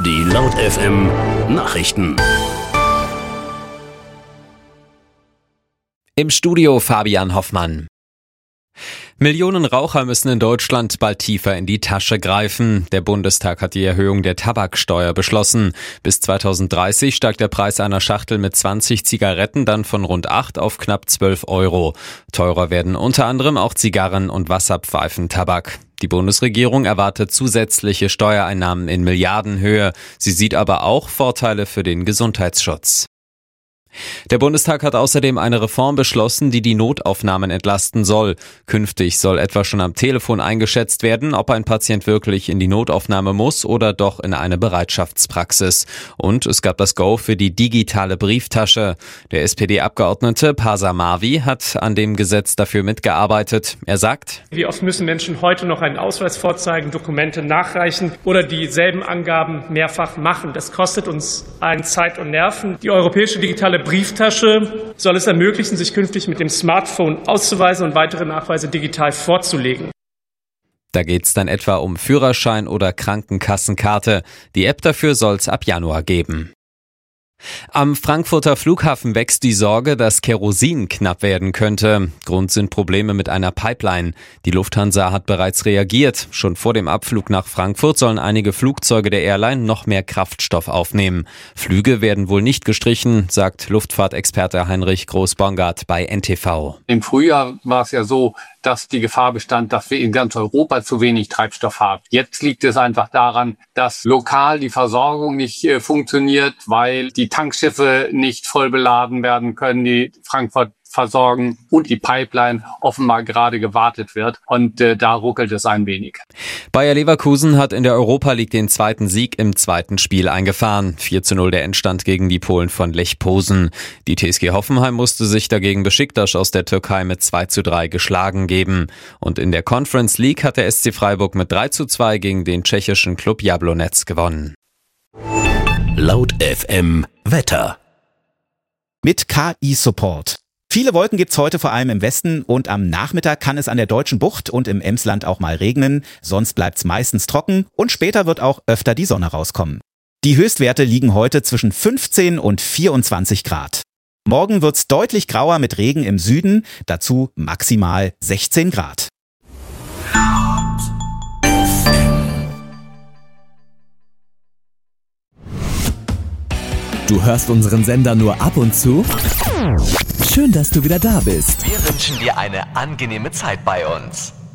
Die Laut FM Nachrichten. Im Studio Fabian Hoffmann. Millionen Raucher müssen in Deutschland bald tiefer in die Tasche greifen. Der Bundestag hat die Erhöhung der Tabaksteuer beschlossen. Bis 2030 steigt der Preis einer Schachtel mit 20 Zigaretten dann von rund 8 auf knapp 12 Euro. Teurer werden unter anderem auch Zigarren und Wasserpfeifentabak. Die Bundesregierung erwartet zusätzliche Steuereinnahmen in Milliardenhöhe. Sie sieht aber auch Vorteile für den Gesundheitsschutz. Der Bundestag hat außerdem eine Reform beschlossen, die die Notaufnahmen entlasten soll. Künftig soll etwa schon am Telefon eingeschätzt werden, ob ein Patient wirklich in die Notaufnahme muss oder doch in eine Bereitschaftspraxis. Und es gab das Go für die digitale Brieftasche. Der SPD-Abgeordnete Pasa Marvi hat an dem Gesetz dafür mitgearbeitet. Er sagt: Wie oft müssen Menschen heute noch einen Ausweis vorzeigen, Dokumente nachreichen oder dieselben Angaben mehrfach machen? Das kostet uns allen Zeit und Nerven. Die europäische digitale Brieftasche soll es ermöglichen, sich künftig mit dem Smartphone auszuweisen und weitere Nachweise digital vorzulegen. Da geht's dann etwa um Führerschein oder Krankenkassenkarte. Die App dafür soll's ab Januar geben. Am Frankfurter Flughafen wächst die Sorge, dass Kerosin knapp werden könnte. Grund sind Probleme mit einer Pipeline. Die Lufthansa hat bereits reagiert. Schon vor dem Abflug nach Frankfurt sollen einige Flugzeuge der Airline noch mehr Kraftstoff aufnehmen. Flüge werden wohl nicht gestrichen, sagt Luftfahrtexperte Heinrich Groß-Bongard bei NTV. Im Frühjahr war es ja so, dass die Gefahr bestand, dass wir in ganz Europa zu wenig Treibstoff haben. Jetzt liegt es einfach daran, dass lokal die Versorgung nicht funktioniert, weil die Tankschiffe nicht voll beladen werden können, die Frankfurt versorgen und die Pipeline offenbar gerade gewartet wird. Und da ruckelt es ein wenig. Bayer Leverkusen hat in der Europa League den zweiten Sieg im zweiten Spiel eingefahren. 4:0 der Endstand gegen die Polen von Lech Posen. Die TSG Hoffenheim musste sich dagegen Beşiktaş aus der Türkei mit 2:3 geschlagen geben. Und in der Conference League hat der SC Freiburg mit 3:2 gegen den tschechischen Klub Jablonec gewonnen. Laut FM Wetter. Mit KI-Support. Viele Wolken gibt's heute vor allem im Westen und am Nachmittag kann es an der Deutschen Bucht und im Emsland auch mal regnen. Sonst bleibt's meistens trocken und später wird auch öfter die Sonne rauskommen. Die Höchstwerte liegen heute zwischen 15 und 24 Grad. Morgen wird's deutlich grauer mit Regen im Süden, dazu maximal 16 Grad. Du hörst unseren Sender nur ab und zu? Schön, dass du wieder da bist. Wir wünschen dir eine angenehme Zeit bei uns.